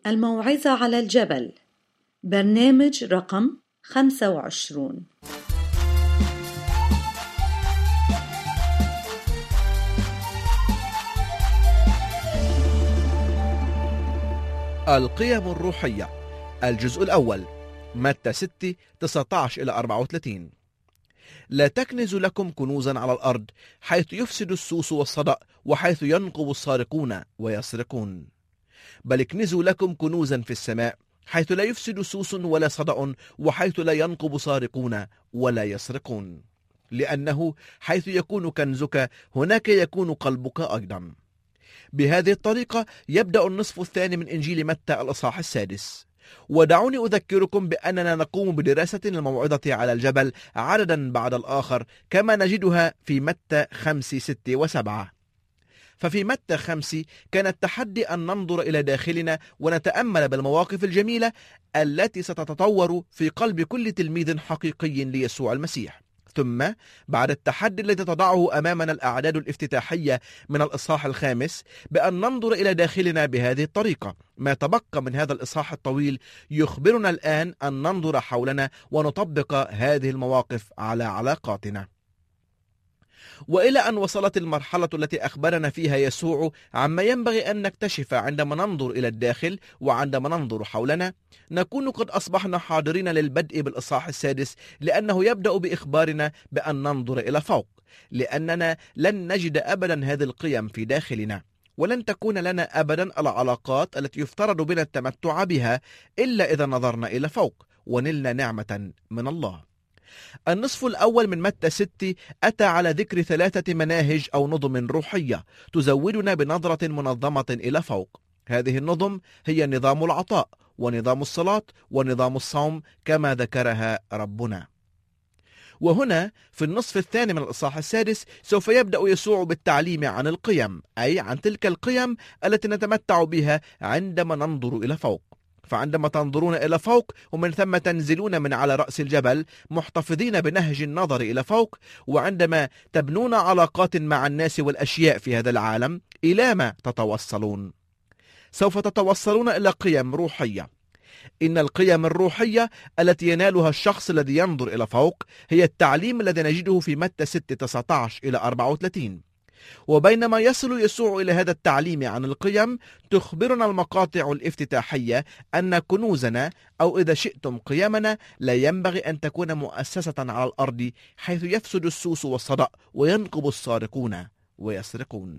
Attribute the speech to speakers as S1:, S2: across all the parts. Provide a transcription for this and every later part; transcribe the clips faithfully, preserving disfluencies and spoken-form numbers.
S1: الموعظة على الجبل، برنامج رقم خمسة وعشرون.
S2: القيم الروحية، الجزء الأول، متى ستة تسعة عشر إلى أربعة وثلاثين. لا تكنزوا لكم كنوزا على الأرض، حيث يفسد السوس والصدأ، وحيث ينقب السارقون ويسرقون، بل اكنزوا لكم كنوزا في السماء، حيث لا يفسد سوس ولا صدأ، وحيث لا ينقب سارقون ولا يسرقون، لأنه حيث يكون كنزك هناك يكون قلبك أيضا. بهذه الطريقة يبدأ النصف الثاني من إنجيل متى الإصحاح السادس. ودعوني أذكركم بأننا نقوم بدراسة الموعظة على الجبل عددا بعد الآخر، كما نجدها في متى خمسة ستة وسبعة. ففي متى خمسة كان التحدي أن ننظر إلى داخلنا ونتأمل بالمواقف الجميلة التي ستتطور في قلب كل تلميذ حقيقي ليسوع المسيح. ثم بعد التحدي الذي تضعه أمامنا الأعداد الافتتاحية من الإصحاح الخامس بأن ننظر إلى داخلنا بهذه الطريقة، ما تبقى من هذا الإصحاح الطويل يخبرنا الآن أن ننظر حولنا ونطبق هذه المواقف على علاقاتنا. وإلى أن وصلت المرحلة التي أخبرنا فيها يسوع عما ينبغي أن نكتشف عندما ننظر إلى الداخل وعندما ننظر حولنا، نكون قد أصبحنا حاضرين للبدء بالإصحاح السادس، لأنه يبدأ بإخبارنا بأن ننظر إلى فوق، لأننا لن نجد أبدا هذه القيم في داخلنا، ولن تكون لنا أبدا العلاقات التي يفترض بنا التمتع بها إلا إذا نظرنا إلى فوق ونلنا نعمة من الله. النصف الأول من متى ستة أتى على ذكر ثلاثة مناهج أو نظم روحية تزودنا بنظرة منظمة إلى فوق. هذه النظم هي نظام العطاء ونظام الصلاة ونظام الصوم كما ذكرها ربنا. وهنا في النصف الثاني من الإصحاح السادس سوف يبدأ يسوع بالتعليم عن القيم، أي عن تلك القيم التي نتمتع بها عندما ننظر إلى فوق. فعندما تنظرون إلى فوق ومن ثم تنزلون من على رأس الجبل محتفظين بنهج النظر إلى فوق، وعندما تبنون علاقات مع الناس والأشياء في هذا العالم، إلى ما تتوصلون؟ سوف تتوصلون إلى قيم روحية. إن القيم الروحية التي ينالها الشخص الذي ينظر إلى فوق هي التعليم الذي نجده في متى ستة تسعة عشر إلى أربعة وثلاثين. وبينما يصل يسوع إلى هذا التعليم عن القيم، تخبرنا المقاطع الافتتاحية أن كنوزنا أو إذا شئتم قيمنا لا ينبغي أن تكون مؤسسة على الأرض، حيث يفسد السوس والصدأ وينقب السارقون ويسرقون.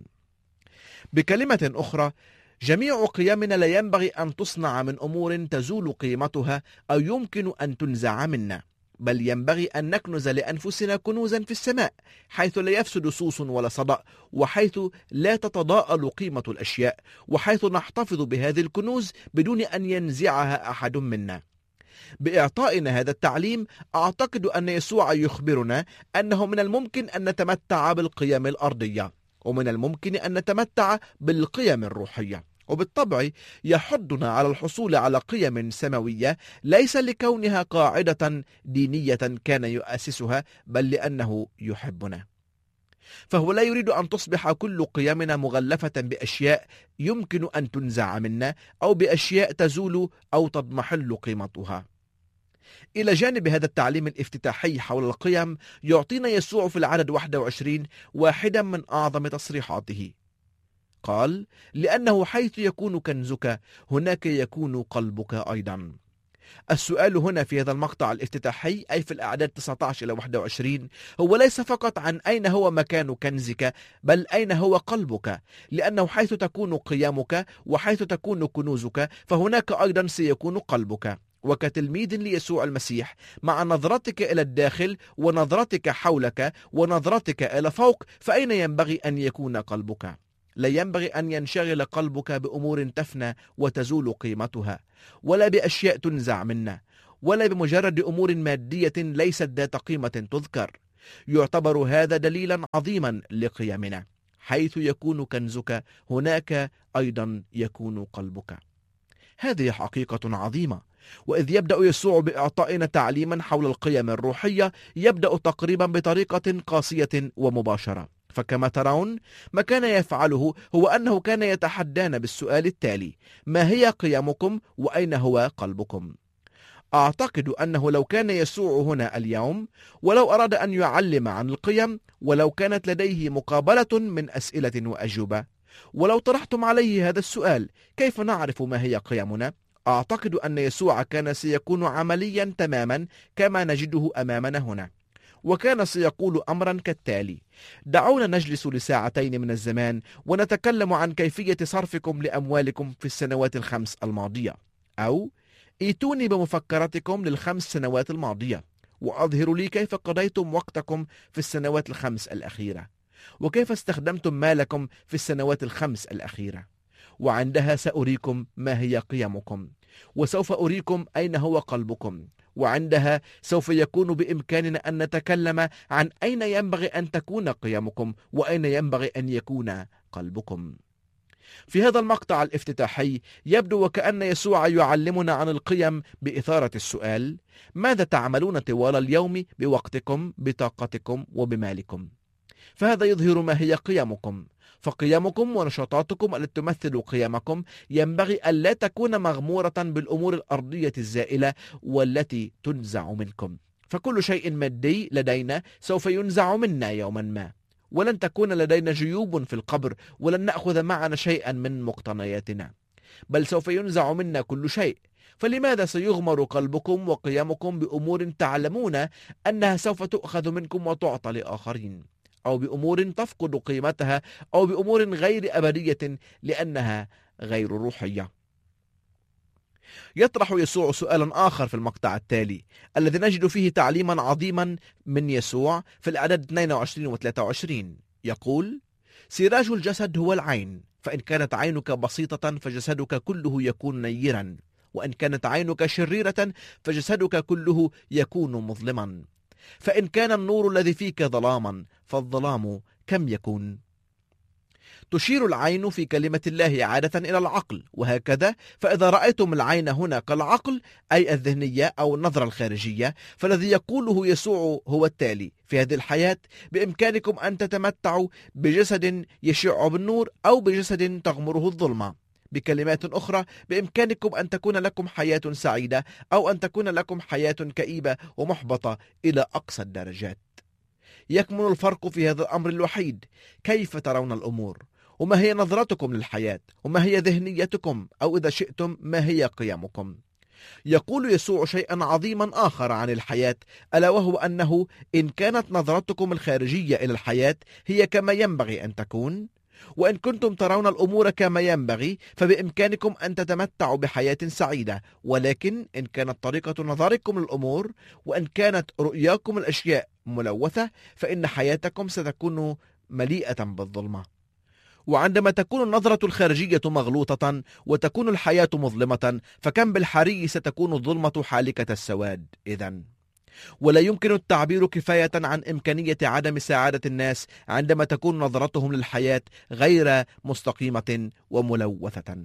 S2: بكلمة أخرى، جميع قيمنا لا ينبغي أن تصنع من أمور تزول قيمتها أو يمكن أن تنزع منا، بل ينبغي أن نكنز لأنفسنا كنوزا في السماء، حيث لا يفسد سوس ولا صدأ، وحيث لا تتضاءل قيمة الأشياء، وحيث نحتفظ بهذه الكنوز بدون أن ينزعها أحد منا. بإعطائنا هذا التعليم أعتقد أن يسوع يخبرنا أنه من الممكن أن نتمتع بالقيم الأرضية، ومن الممكن أن نتمتع بالقيم الروحية، وبالطبع يحضنا على الحصول على قيم سماوية، ليس لكونها قاعدة دينية كان يؤسسها، بل لأنه يحبنا. فهو لا يريد أن تصبح كل قيمنا مغلفة بأشياء يمكن أن تنزع منا أو بأشياء تزول أو تضمحل قيمتها. إلى جانب هذا التعليم الافتتاحي حول القيم، يعطينا يسوع في العدد واحد وعشرين واحدا من أعظم تصريحاته. قال: لأنه حيث يكون كنزك هناك يكون قلبك أيضا. السؤال هنا في هذا المقطع الافتتاحي، أي في الأعداد تسعة عشر إلى واحد وعشرين، هو ليس فقط عن أين هو مكان كنزك، بل أين هو قلبك، لأنه حيث تكون قيمك وحيث تكون كنوزك فهناك أيضا سيكون قلبك. وكتلميذ ليسوع المسيح، مع نظرتك إلى الداخل ونظرتك حولك ونظرتك إلى فوق، فأين ينبغي أن يكون قلبك؟ لا ينبغي أن ينشغل قلبك بأمور تفنى وتزول قيمتها، ولا بأشياء تنزع منا، ولا بمجرد أمور مادية ليست ذات قيمة تذكر. يعتبر هذا دليلا عظيما لقيمنا. حيث يكون كنزك هناك أيضا يكون قلبك. هذه حقيقة عظيمة. وإذ يبدأ يسوع بإعطائنا تعليما حول القيم الروحية، يبدأ تقريبا بطريقة قاسية ومباشرة. فكما ترون ما كان يفعله هو أنه كان يتحدانا بالسؤال التالي: ما هي قيمكم وأين هو قلبكم؟ أعتقد أنه لو كان يسوع هنا اليوم ولو أراد أن يعلم عن القيم، ولو كانت لديه مقابلة من أسئلة وأجوبة، ولو طرحتم عليه هذا السؤال: كيف نعرف ما هي قيمنا؟ أعتقد أن يسوع كان سيكون عمليا تماما كما نجده أمامنا هنا، وكان سيقول أمرا كالتالي: دعونا نجلس لساعتين من الزمان ونتكلم عن كيفية صرفكم لأموالكم في السنوات الخمس الماضية، أو ائتوني بمفكرتكم للخمس سنوات الماضية وأظهروا لي كيف قضيتم وقتكم في السنوات الخمس الأخيرة، وكيف استخدمتم مالكم في السنوات الخمس الأخيرة، وعندها سأريكم ما هي قيمكم، وسوف أريكم أين هو قلبكم، وعندها سوف يكون بإمكاننا أن نتكلم عن أين ينبغي أن تكون قيمكم وأين ينبغي أن يكون قلبكم. في هذا المقطع الافتتاحي يبدو وكأن يسوع يعلمنا عن القيم بإثارة السؤال: ماذا تعملون طوال اليوم بوقتكم، بطاقتكم وبمالكم؟ فهذا يظهر ما هي قيمكم، فقيمكم ونشاطاتكم التي تمثل قيمكم ينبغي ألا تكون مغمورة بالأمور الأرضية الزائلة والتي تنزع منكم، فكل شيء مادي لدينا سوف ينزع منا يوما ما، ولن تكون لدينا جيوب في القبر، ولن نأخذ معنا شيئا من مقتنياتنا، بل سوف ينزع منا كل شيء. فلماذا سيغمر قلبكم وقيمكم بأمور تعلمون أنها سوف تؤخذ منكم وتعطى لآخرين، أو بأمور تفقد قيمتها، أو بأمور غير أبدية لأنها غير روحية؟ يطرح يسوع سؤالا آخر في المقطع التالي الذي نجد فيه تعليما عظيما من يسوع في الأعداد اثنين وعشرين و ثلاثة وعشرين. يقول: سراج الجسد هو العين، فإن كانت عينك بسيطة فجسدك كله يكون نيرا، وإن كانت عينك شريرة فجسدك كله يكون مظلما. فإن كان النور الذي فيك ظلاما فالظلام كم يكون؟ تشير العين في كلمة الله عادة إلى العقل، وهكذا فإذا رأيتم العين هنا كالعقل أي الذهنية أو النظرة الخارجية، فالذي يقوله يسوع هو التالي: في هذه الحياة بإمكانكم أن تتمتعوا بجسد يشع بالنور أو بجسد تغمره الظلمة. بكلمات أخرى، بإمكانكم أن تكون لكم حياة سعيدة أو أن تكون لكم حياة كئيبة ومحبطة إلى أقصى الدرجات. يكمن الفرق في هذا الأمر الوحيد: كيف ترون الأمور، وما هي نظرتكم للحياة، وما هي ذهنيتكم، أو إذا شئتم ما هي قيمكم. يقول يسوع شيئا عظيما آخر عن الحياة، ألا وهو أنه إن كانت نظرتكم الخارجية إلى الحياة هي كما ينبغي أن تكون، وإن كنتم ترون الأمور كما ينبغي، فبإمكانكم أن تتمتعوا بحياة سعيدة. ولكن إن كانت طريقة نظركم للأمور وإن كانت رؤياكم الأشياء ملوثة، فإن حياتكم ستكون مليئة بالظلمة. وعندما تكون النظرة الخارجية مغلوطة وتكون الحياة مظلمة، فكم بالحري ستكون الظلمة حالكة السواد إذن. ولا يمكن التعبير كفاية عن إمكانية عدم سعادة الناس عندما تكون نظرتهم للحياة غير مستقيمة وملوثة.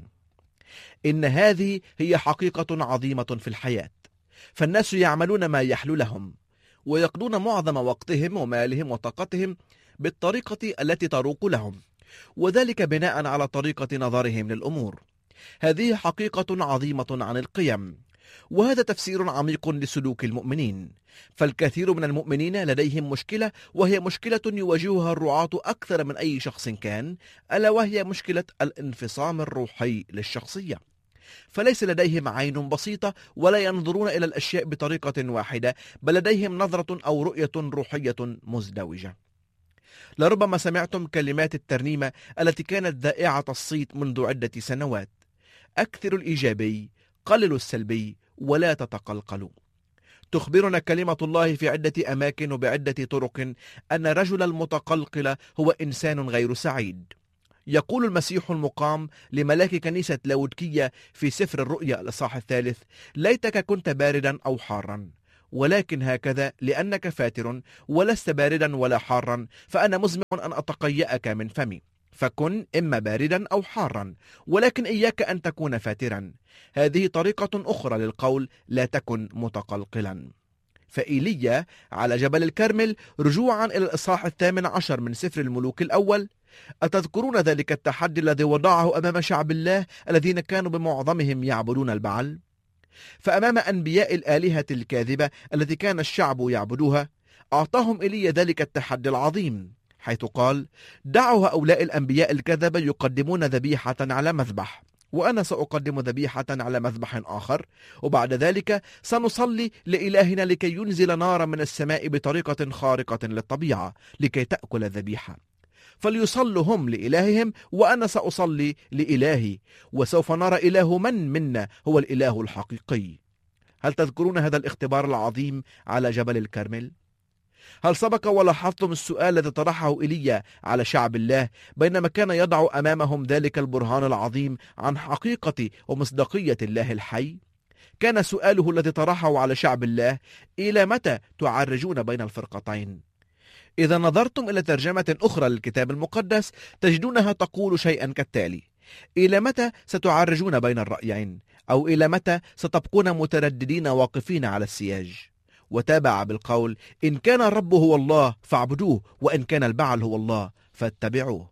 S2: إن هذه هي حقيقة عظيمة في الحياة، فالناس يعملون ما يحلو لهم، ويقضون معظم وقتهم ومالهم وطاقتهم بالطريقة التي تروق لهم، وذلك بناء على طريقة نظرهم للأمور. هذه حقيقة عظيمة عن القيم، وهذا تفسير عميق لسلوك المؤمنين. فالكثير من المؤمنين لديهم مشكلة، وهي مشكلة يواجهها الرعاة أكثر من أي شخص كان، ألا وهي مشكلة الانفصام الروحي للشخصية. فليس لديهم عين بسيطة ولا ينظرون إلى الأشياء بطريقة واحدة، بل لديهم نظرة أو رؤية روحية مزدوجة. لربما سمعتم كلمات الترنيمة التي كانت ذائعة الصيت منذ عدة سنوات: أكثر الإيجابي، قللوا السلبي، ولا تتقلقلوا. تخبرنا كلمة الله في عدة أماكن وبعدة طرق أن الرجل المتقلقل هو إنسان غير سعيد. يقول المسيح المقام لملاك كنيسة لاودكية في سفر الرؤيا الإصحاح الثالث: ليتك كنت باردا أو حارا، ولكن هكذا لأنك فاتر ولست باردا ولا حارا، فأنا مزمع أن أتقيأك من فمي. فكن إما باردا أو حارا، ولكن إياك أن تكون فاترا. هذه طريقة أخرى للقول: لا تكن متقلقلا. فإيليا على جبل الكرمل رجوعا إلى الإصحاح الثامن عشر من سفر الملوك الأول. أتذكرون ذلك التحدي الذي وضعه أمام شعب الله الذين كانوا بمعظمهم يعبدون البعل؟ فأمام أنبياء الآلهة الكاذبة التي كان الشعب يعبدوها أعطاهم إيليا ذلك التحدي العظيم، حيث قال: دعوا هؤلاء الأنبياء الكذبة يقدمون ذبيحة على مذبح، وأنا سأقدم ذبيحة على مذبح آخر، وبعد ذلك سنصلي لإلهنا لكي ينزل نارا من السماء بطريقة خارقة للطبيعة لكي تأكل الذبيحة. فليصلوا هم لإلههم وأنا سأصلي لإلهي، وسوف نرى إله من منا هو الإله الحقيقي. هل تذكرون هذا الاختبار العظيم على جبل الكرمل؟ هل سبق ولاحظتم السؤال الذي طرحه إيليا على شعب الله بينما كان يضع أمامهم ذلك البرهان العظيم عن حقيقة ومصداقية الله الحي؟ كان سؤاله الذي طرحه على شعب الله: إلى متى تعرجون بين الفرقتين؟ إذا نظرتم إلى ترجمة أخرى للكتاب المقدس تجدونها تقول شيئا كالتالي: إلى متى ستعرجون بين الرأيين؟ أو إلى متى ستبقون مترددين واقفين على السياج؟ وتابع بالقول: إن كان الرب هو الله فاعبدوه، وإن كان البعل هو الله فاتبعوه.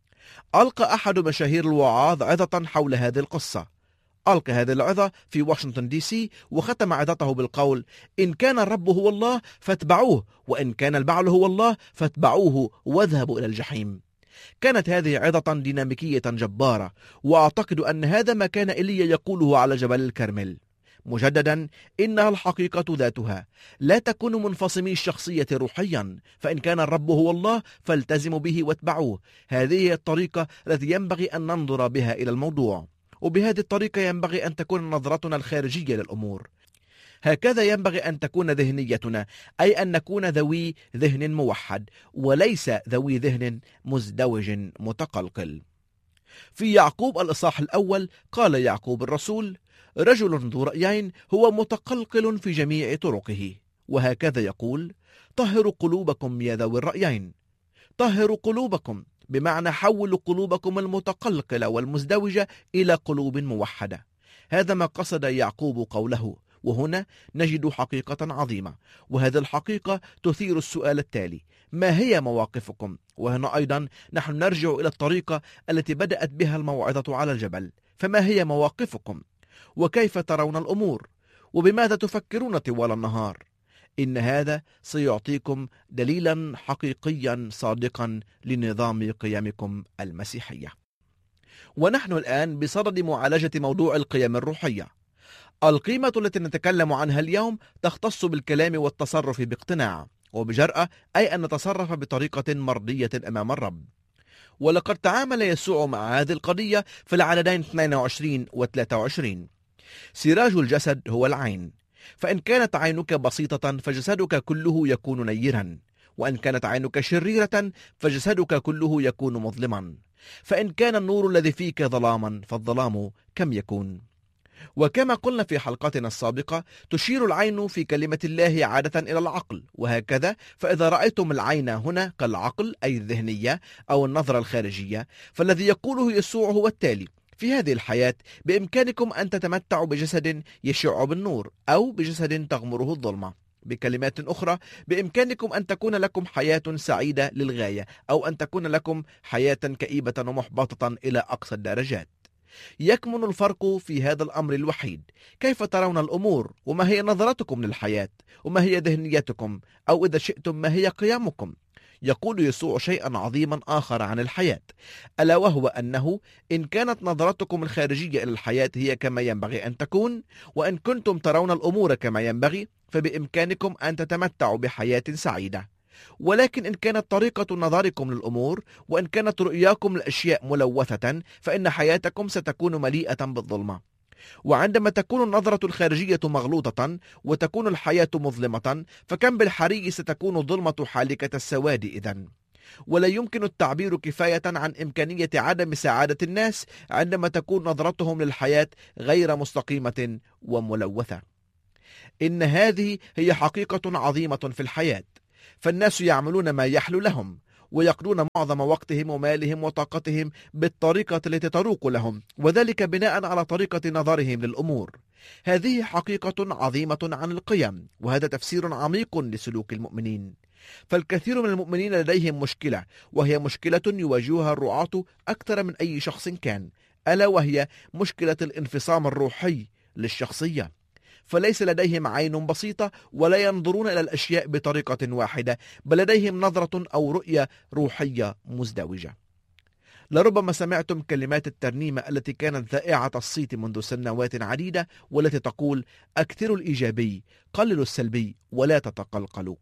S2: ألقى أحد مشاهير الوعاظ عظة حول هذه القصة. ألقى هذه العظة في واشنطن دي سي، وختم عظته بالقول: إن كان الرب هو الله فاتبعوه، وإن كان البعل هو الله فاتبعوه واذهبوا إلى الجحيم. كانت هذه عظة ديناميكية جبارة، وأعتقد أن هذا ما كان إيليا يقوله على جبل الكرمل. مجددا، إنها الحقيقة ذاتها، لا تكونوا منفصمي الشخصية روحيا، فإن كان الرب هو الله فالتزموا به واتبعوه. هذه هي الطريقة التي ينبغي أن ننظر بها إلى الموضوع، وبهذه الطريقة ينبغي أن تكون نظرتنا الخارجية للأمور. هكذا ينبغي أن تكون ذهنيتنا، أي أن نكون ذوي ذهن موحد وليس ذوي ذهن مزدوج متقلقل. في يعقوب الإصحاح الأول قال يعقوب الرسول: رجل ذو رأيين هو متقلقل في جميع طرقه. وهكذا يقول: طهروا قلوبكم يا ذوي الرأيين. طهروا قلوبكم بمعنى حولوا قلوبكم المتقلقلة والمزدوجة إلى قلوب موحدة. هذا ما قصد يعقوب قوله. وهنا نجد حقيقة عظيمة، وهذه الحقيقة تثير السؤال التالي: ما هي مواقفكم؟ وهنا أيضا نحن نرجع إلى الطريقة التي بدأت بها الموعظة على الجبل. فما هي مواقفكم؟ وكيف ترون الأمور؟ وبماذا تفكرون طوال النهار؟ إن هذا سيعطيكم دليلا حقيقيا صادقا لنظام قيمكم المسيحية. ونحن الآن بصدد معالجة موضوع القيم الروحية. القيمة التي نتكلم عنها اليوم تختص بالكلام والتصرف باقتناع وبجرأة، أي أن نتصرف بطريقة مرضية أمام الرب. ولقد تعامل يسوع مع هذه القضية في العددين اثنين وعشرين و ثلاثة وعشرين. سراج الجسد هو العين، فإن كانت عينك بسيطة فجسدك كله يكون نيرا، وإن كانت عينك شريرة فجسدك كله يكون مظلما. فإن كان النور الذي فيك ظلاما فالظلام كم يكون؟ وكما قلنا في حلقاتنا السابقة، تشير العين في كلمة الله عادة إلى العقل، وهكذا فإذا رأيتم العين هنا كالعقل أي الذهنية أو النظرة الخارجية، فالذي يقوله يسوع هو التالي: في هذه الحياة بإمكانكم أن تتمتعوا بجسد يشع بالنور أو بجسد تغمره الظلمة. بكلمات أخرى، بإمكانكم أن تكون لكم حياة سعيدة للغاية، أو أن تكون لكم حياة كئيبة ومحبطة إلى أقصى الدرجات. يكمن الفرق في هذا الأمر الوحيد: كيف ترون الأمور، وما هي نظرتكم للحياة، وما هي ذهنيتكم، أو إذا شئتم ما هي قيمكم. يقول يسوع شيئا عظيما آخر عن الحياة، ألا وهو أنه إن كانت نظرتكم الخارجية إلى الحياة هي كما ينبغي أن تكون، وإن كنتم ترون الأمور كما ينبغي، فبإمكانكم أن تتمتعوا بحياة سعيدة. ولكن إن كانت طريقة نظركم للأمور وإن كانت رؤياكم للأشياء ملوثة، فإن حياتكم ستكون مليئة بالظلمة. وعندما تكون النظرة الخارجية مغلوطة وتكون الحياة مظلمة، فكم بالحري ستكون الظلمة حالكة السواد إذن. ولا يمكن التعبير كفاية عن إمكانية عدم سعادة الناس عندما تكون نظرتهم للحياة غير مستقيمة وملوثة. إن هذه هي حقيقة عظيمة في الحياة، فالناس يعملون ما يحلو لهم، ويقضون معظم وقتهم ومالهم وطاقتهم بالطريقة التي تروق لهم، وذلك بناء على طريقة نظرهم للأمور. هذه حقيقة عظيمة عن القيم، وهذا تفسير عميق لسلوك المؤمنين. فالكثير من المؤمنين لديهم مشكلة، وهي مشكلة يواجهها الرعاة أكثر من أي شخص كان، ألا وهي مشكلة الانفصام الروحي للشخصية. فليس لديهم عين بسيطة، ولا ينظرون إلى الأشياء بطريقة واحدة، بل لديهم نظرة أو رؤية روحية مزدوجة. لربما سمعتم كلمات الترنيمة التي كانت ذائعة الصيت منذ سنوات عديدة، والتي تقول: أكثروا الإيجابي، قللوا السلبي، ولا تتقلقلوا.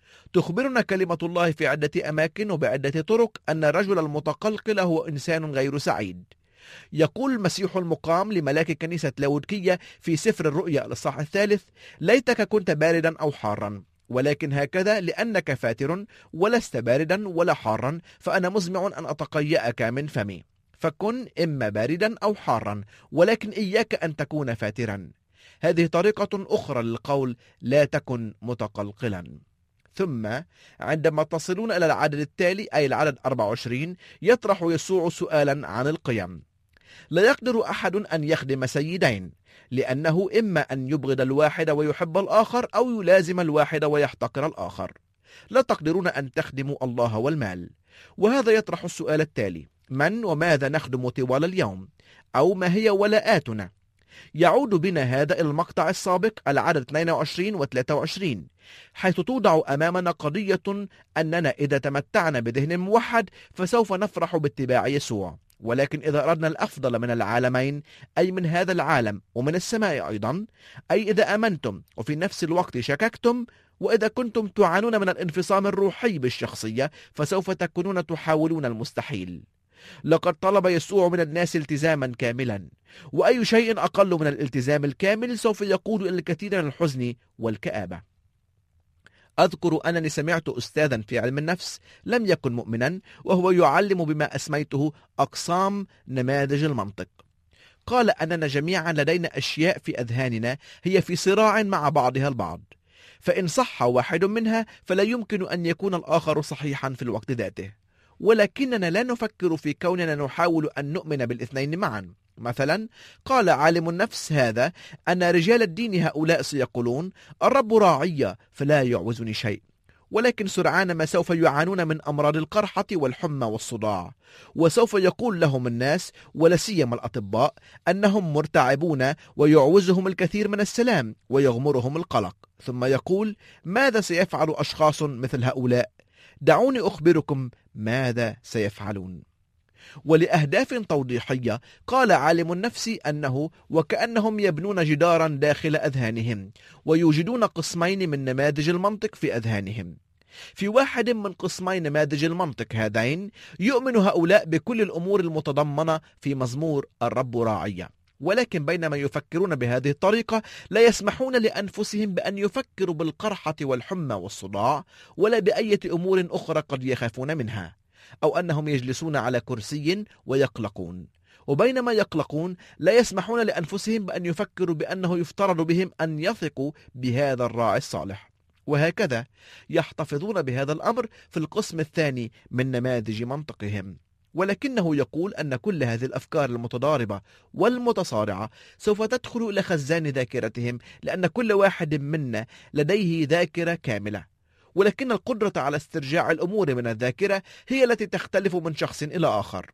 S2: تخبرنا كلمة الله في عدة أماكن وبعدة طرق أن الرجل المتقلقل هو إنسان غير سعيد. يقول المسيح المقام لملاك كنيسة لاوديكية في سفر الرؤيا الإصحاح الثالث: ليتك كنت باردا أو حارا، ولكن هكذا لأنك فاتر ولست باردا ولا حارا، فأنا مزمع أن أتقيأك من فمي. فكن إما باردا أو حارا، ولكن إياك أن تكون فاترا. هذه طريقة أخرى للقول: لا تكن متقلقلا. ثم عندما تصلون إلى العدد التالي، أي العدد أربعة وعشرين، يطرح يسوع سؤالا عن القيم. لا يقدر أحد أن يخدم سيدين، لأنه إما أن يبغض الواحد ويحب الآخر، أو يلازم الواحد ويحتقر الآخر. لا تقدرون أن تخدموا الله والمال. وهذا يطرح السؤال التالي: من وماذا نخدم طوال اليوم؟ أو ما هي ولاءاتنا؟ يعود بنا هذا إلى المقطع السابق، العدد اثنين وعشرين و ثلاثة وعشرين، حيث توضع أمامنا قضية أننا إذا تمتعنا بذهن موحد فسوف نفرح باتباع يسوع، ولكن إذا أردنا الأفضل من العالمين، أي من هذا العالم ومن السماء أيضا، أي إذا أمنتم وفي نفس الوقت شككتم، وإذا كنتم تعانون من الانفصام الروحي بالشخصية، فسوف تكونون تحاولون المستحيل. لقد طلب يسوع من الناس التزاما كاملا، وأي شيء أقل من الالتزام الكامل سوف يقود إلى الكثير من الحزن والكآبة. أذكر أنني سمعت أستاذا في علم النفس لم يكن مؤمنا، وهو يعلم بما أسميته أقسام نماذج المنطق. قال أننا جميعا لدينا أشياء في أذهاننا هي في صراع مع بعضها البعض، فإن صح واحد منها فلا يمكن أن يكون الآخر صحيحا في الوقت ذاته، ولكننا لا نفكر في كوننا نحاول أن نؤمن بالاثنين معا. مثلا قال عالم النفس هذا أن رجال الدين هؤلاء سيقولون: الرب راعي فلا يعوزني شيء، ولكن سرعان ما سوف يعانون من أمراض القرحة والحمى والصداع، وسوف يقول لهم الناس ولا سيما الأطباء أنهم مرتعبون ويعوزهم الكثير من السلام ويغمرهم القلق، ثم يقول: ماذا سيفعل أشخاص مثل هؤلاء؟ دعوني أخبركم ماذا سيفعلون. ولأهداف توضيحية قال عالم النفس أنه وكأنهم يبنون جدارا داخل أذهانهم، ويوجدون قسمين من نماذج المنطق في أذهانهم. في واحد من قسمي نماذج المنطق هذين يؤمن هؤلاء بكل الأمور المتضمنة في مزمور الرب راعي، ولكن بينما يفكرون بهذه الطريقة لا يسمحون لأنفسهم بأن يفكروا بالقرحة والحمى والصداع، ولا بأية أمور أخرى قد يخافون منها، أو أنهم يجلسون على كرسي ويقلقون. وبينما يقلقون لا يسمحون لأنفسهم بأن يفكروا بأنه يفترض بهم أن يثقوا بهذا الراعي الصالح، وهكذا يحتفظون بهذا الأمر في القسم الثاني من نماذج منطقهم. ولكنه يقول أن كل هذه الأفكار المتضاربة والمتصارعة سوف تدخل إلى خزان ذاكرتهم، لأن كل واحد منا لديه ذاكرة كاملة، ولكن القدرة على استرجاع الأمور من الذاكرة هي التي تختلف من شخص إلى آخر،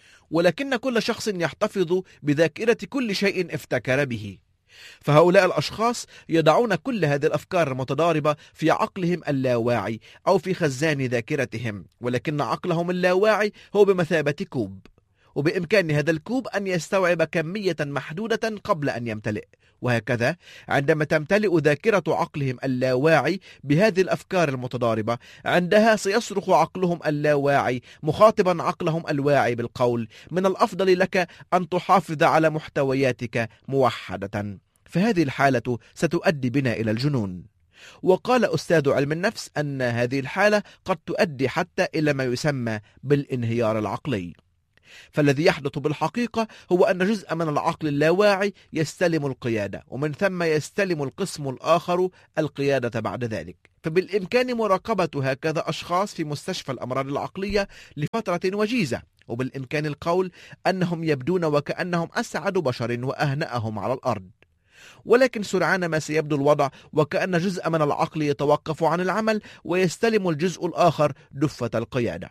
S2: ولكن كل شخص يحتفظ بذاكرة كل شيء افتكر به. فهؤلاء الأشخاص يضعون كل هذه الأفكار المتضاربة في عقلهم اللاواعي أو في خزان ذاكرتهم، ولكن عقلهم اللاواعي هو بمثابة كوب، وبإمكان هذا الكوب أن يستوعب كمية محدودة قبل أن يمتلئ. وهكذا عندما تمتلئ ذاكرة عقلهم اللاواعي بهذه الأفكار المتضاربة، عندها سيصرخ عقلهم اللاواعي مخاطبا عقلهم الواعي بالقول: من الأفضل لك أن تحافظ على محتوياتك موحدة. فهذه الحالة ستؤدي بنا إلى الجنون. وقال أستاذ علم النفس أن هذه الحالة قد تؤدي حتى إلى ما يسمى بالانهيار العقلي. فالذي يحدث بالحقيقة هو أن جزء من العقل اللاواعي يستلم القيادة، ومن ثم يستلم القسم الآخر القيادة بعد ذلك. فبالإمكان مراقبة هكذا أشخاص في مستشفى الأمراض العقلية لفترة وجيزة، وبالإمكان القول أنهم يبدون وكأنهم أسعد بشر وأهنأهم على الأرض. ولكن سرعان ما سيبدو الوضع وكأن جزء من العقل يتوقف عن العمل ويستلم الجزء الآخر دفة القيادة،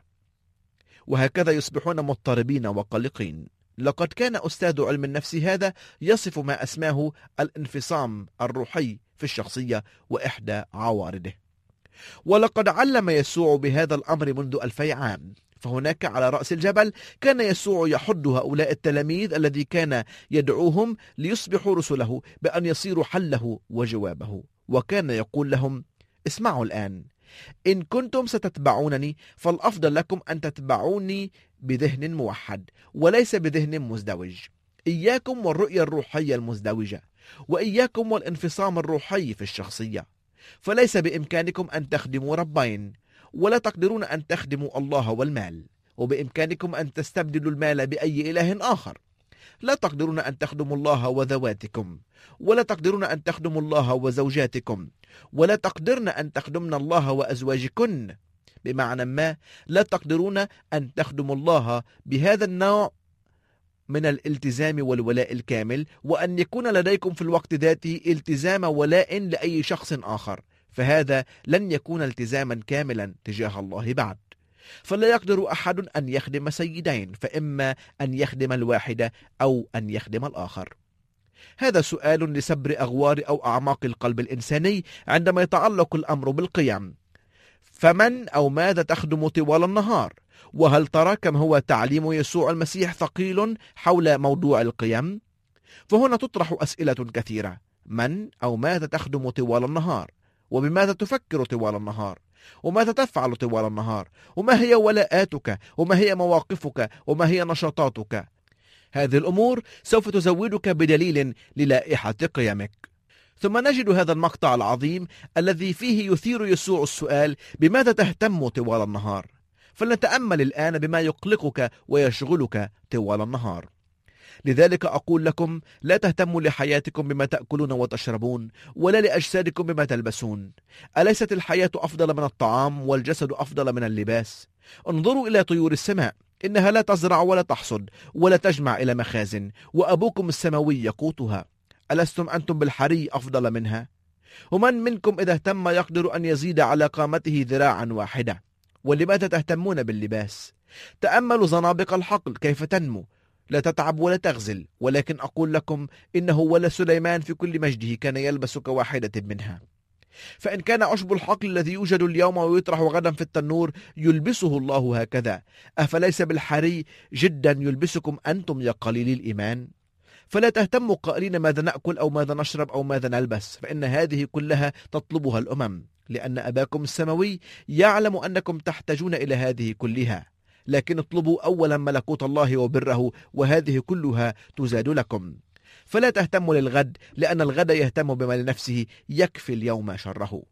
S2: وهكذا يصبحون مضطربين وقلقين. لقد كان أستاذ علم النفس هذا يصف ما أسماه الانفصام الروحي في الشخصية وإحدى عوارضه، ولقد علم يسوع بهذا الأمر منذ ألفي عام. فهناك على رأس الجبل كان يسوع يحض هؤلاء التلاميذ الذي كان يدعوهم ليصبحوا رسله بأن يصيروا حله وجوابه، وكان يقول لهم: اسمعوا الآن، إن كنتم ستتبعونني فالأفضل لكم أن تتبعوني بذهن موحد وليس بذهن مزدوج. إياكم والرؤية الروحية المزدوجة، وإياكم والانفصام الروحي في الشخصية، فليس بإمكانكم أن تخدموا ربين، ولا تقدرون أن تخدموا الله والمال، وبإمكانكم أن تستبدلوا المال بأي إله آخر. لا تقدرون أن تخدموا الله وذواتكم، ولا تقدرون أن تخدموا الله وزوجاتكم، ولا تقدرن أن تخدمن الله وأزواجكن. بمعنى ما، لا تقدرون أن تخدموا الله بهذا النوع من الالتزام والولاء الكامل، وأن يكون لديكم في الوقت ذاته التزام ولاء لأي شخص آخر، فهذا لن يكون التزاما كاملا تجاه الله بعد. فلا يقدر أحد أن يخدم سيدين، فإما أن يخدم الواحد أو أن يخدم الآخر. هذا سؤال لسبر أغوار أو أعماق القلب الإنساني عندما يتعلق الأمر بالقيم. فمن أو ماذا تخدم طوال النهار؟ وهل ترى كم هو تعليم يسوع المسيح ثقيل حول موضوع القيم؟ فهنا تطرح أسئلة كثيرة: من أو ماذا تخدم طوال النهار؟ وبماذا تفكر طوال النهار؟ وماذا تفعل طوال النهار؟ وما هي ولاءاتك؟ وما هي مواقفك؟ وما هي نشاطاتك؟ هذه الأمور سوف تزودك بدليل للائحة قيمك. ثم نجد هذا المقطع العظيم الذي فيه يثير يسوع السؤال: بماذا تهتم طوال النهار؟ فلنتأمل الآن بما يقلقك ويشغلك طوال النهار. لذلك أقول لكم: لا تهتموا لحياتكم بما تأكلون وتشربون، ولا لأجسادكم بما تلبسون. أليست الحياة أفضل من الطعام والجسد أفضل من اللباس؟ انظروا إلى طيور السماء، إنها لا تزرع ولا تحصد ولا تجمع إلى مخازن، وأبوكم السماوي يقوتها. ألستم أنتم بالحري أفضل منها؟ ومن منكم إذا اهتم يقدر أن يزيد على قامته ذراعا واحدة؟ ولماذا تهتمون باللباس؟ تأملوا زنابق الحقل كيف تنمو، لا تتعب ولا تغزل. ولكن أقول لكم إنه ولا سليمان في كل مجده كان يلبس كواحدة منها. فإن كان عشب الحقل الذي يوجد اليوم ويطرح غدا في التنور يلبسه الله هكذا، أفليس بالحري جدا يلبسكم أنتم يا قليلي الإيمان؟ فلا تهتموا قائلين ماذا نأكل أو ماذا نشرب أو ماذا نلبس، فإن هذه كلها تطلبها الأمم، لأن أباكم السماوي يعلم أنكم تحتاجون إلى هذه كلها. لكن اطلبوا أولا ملكوت الله وبره، وهذه كلها تزاد لكم. فلا تهتموا للغد، لأن الغد يهتم بما لنفسه، يكفي اليوم شره.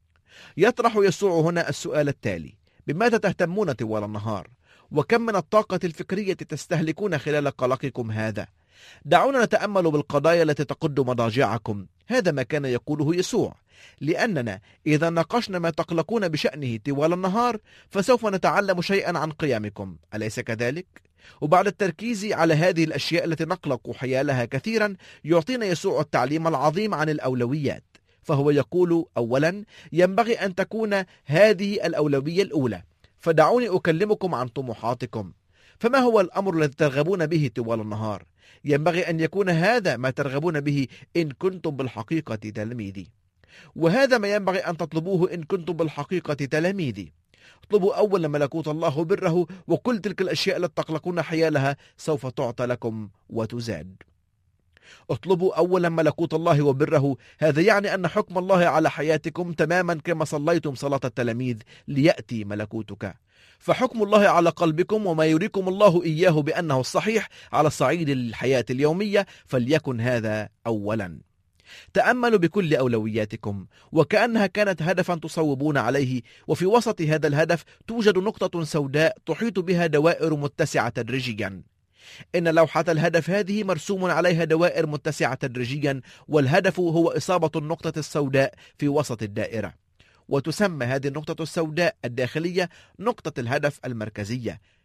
S2: يطرح يسوع هنا السؤال التالي: بماذا تهتمون طوال النهار؟ وكم من الطاقة الفكرية تستهلكون خلال قلقكم هذا؟ دعونا نتأمل بالقضايا التي تقود مضاجعكم. هذا ما كان يقوله يسوع، لأننا إذا ناقشنا ما تقلقون بشأنه طوال النهار فسوف نتعلم شيئا عن قيامكم، أليس كذلك؟ وبعد التركيز على هذه الأشياء التي نقلق حيالها كثيرا، يعطينا يسوع التعليم العظيم عن الأولويات. فهو يقول: أولا، ينبغي أن تكون هذه الأولوية الأولى. فدعوني أكلمكم عن طموحاتكم. فما هو الأمر الذي ترغبون به طوال النهار؟ ينبغي أن يكون هذا ما ترغبون به إن كنتم بالحقيقة تلاميذي، وهذا ما ينبغي أن تطلبوه إن كنتم بالحقيقة تلاميذي. اطلبوا أولا ملكوت الله وبره، وكل تلك الأشياء التي تقلقون حيالها سوف تعطى لكم وتزاد. اطلبوا أولا ملكوت الله وبره، هذا يعني أن حكم الله على حياتكم تماما كما صليتم صلاة التلاميذ: ليأتي ملكوتك. فحكم الله على قلبكم وما يريكم الله إياه بأنه الصحيح على الصعيد الحياة اليومية، فليكن هذا أولا. تأملوا بكل أولوياتكم وكأنها كانت هدفا تصوبون عليه، وفي وسط هذا الهدف توجد نقطة سوداء تحيط بها دوائر متسعة تدريجيا. إن لوحة الهدف هذه مرسوم عليها دوائر متسعة تدريجيا، والهدف هو إصابة النقطة السوداء في وسط الدائرة، وتسمى هذه النقطة السوداء الداخلية نقطة الهدف المركزية.